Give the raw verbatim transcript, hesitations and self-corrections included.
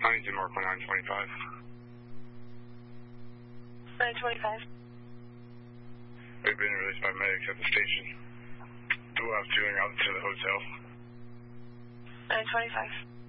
Huntington Markman nine twenty-five. nine twenty-five. We've been released by medics at the station. The last two are out to the hotel. nine twenty-five.